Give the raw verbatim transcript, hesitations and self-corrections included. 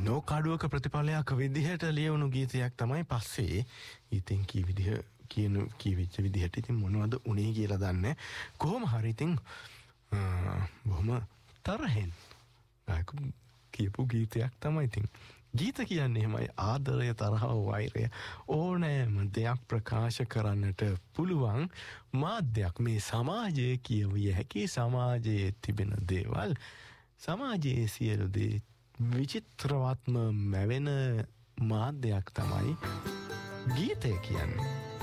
නෝකාඩුවක ප්‍රතිඵලයක් විදිහට ලියවුණු ගීතයක් තමයි පස්සේ ඉතින් කී විදිහ කියන කීවිච්ච විදිහට ඉතින් මොනවද උනේ කියලා දන්නේ. කොහොම හරි ඉතින් බොහොම තරහෙන් ගායක කියපු ගීතයක් තමයි ඉතින්. ගීත කියන්නේ එහෙමයි ආදරය තරහව වෛරය ඕනෑම දෙයක් ප්‍රකාශ කරන්නට පුළුවන් මාධ්‍යයක්. මේ සමාජයේ කියවිය හැකි සමාජයේ තිබෙන දේවල් සමාජයේ සියලු දේ විචිත්‍රවත්ම මැවෙන මාධ්‍යයක් තමයි ගීතය කියන්නේ.